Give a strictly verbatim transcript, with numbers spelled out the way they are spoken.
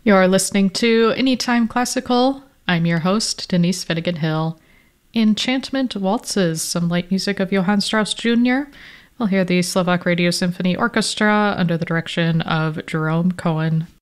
You're listening to Anytime Classical. I'm your host, Denise Finnegan Hill. Enchantment Waltzes, some light music of Johann Strauss Junior We'll hear the Slovak Radio Symphony Orchestra under the direction of Jerome Cohen.